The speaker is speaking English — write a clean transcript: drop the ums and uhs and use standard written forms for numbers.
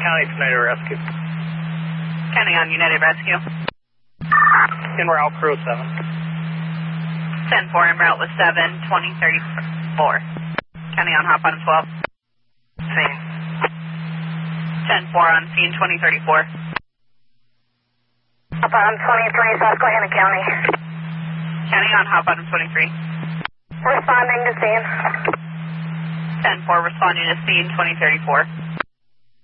County United Rescue. County on United Rescue. En route, crew 7. 10-4 en route with 7, 2034. County on hop on 12. Scene. 10-4 on scene, 2034. Hop on 23, Susquehanna County. County on hop on 23. Responding to scene. 10-4 responding to scene, 2034.